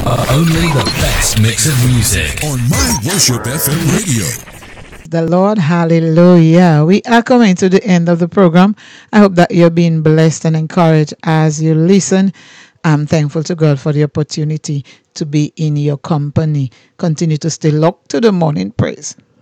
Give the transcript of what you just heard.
Only the best mix of music on My Worship FM Radio. The Lord, hallelujah. We are coming to the end of the program. I hope that you're being blessed and encouraged as you listen. I'm thankful to God for the opportunity to be in your company. Continue to stay locked to the morning praise.